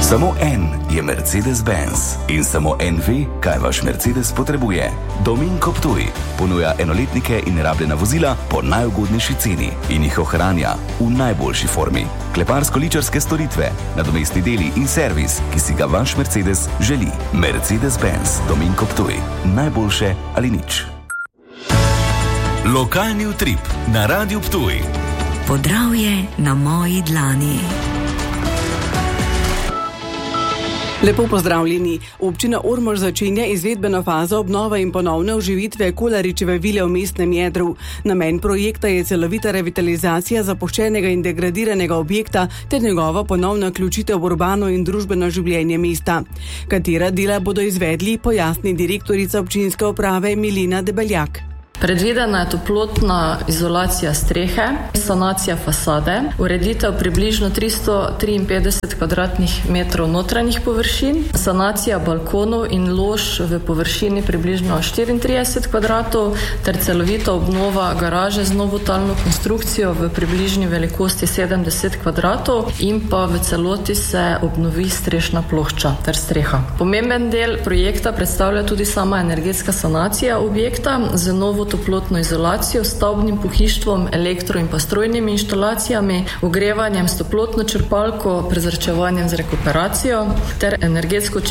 Samo en je Mercedes-Benz in samo en ve, kaj vaš Mercedes potrebuje. Dominko Ptuj ponuja enoletnike in rabljena vozila po najugodnejši ceni in jih ohranja v najboljši formi. Kleparsko-ličarske storitve, nadomestni deli in servis, ki si ga vaš Mercedes želi. Mercedes-Benz Dominko Ptuj. Najboljše ali nič. Lokalni utrip na Radiu Ptuj. Podravje na moji dlani. Lepo pozdravljeni. Občina Ormož začenja izvedbeno fazo obnove in ponovne oživitve Kolaričeve vile v mestnem jedru. Namen projekta je celovita revitalizacija zapuščenega in degradiranega objekta ter njegova ponovna vključitev v urbano in družbeno življenje mesta. Katera dela bodo izvedli, pojasni direktorica občinske uprave Milena Debeljak. Predvidena je toplotna izolacija strehe, sanacija fasade, ureditev približno 353 kvadratnih metrov notranjih površin, sanacija balkonov in lož v površini približno 34 kvadratov ter celovita obnova garaže z novo talno konstrukcijo v približni velikosti 70 kvadratov in pa v celoti se obnovi strešna plošča ter streha. Pomemben del projekta predstavlja tudi sama energetska sanacija objekta z novo toplotno izolacijo, stavbnim pohištvom, elektro in pa strojnimi inštalacijami, ogrevanjem s toplotno črpalko, prezračevanjem z rekuperacijo ter energetsko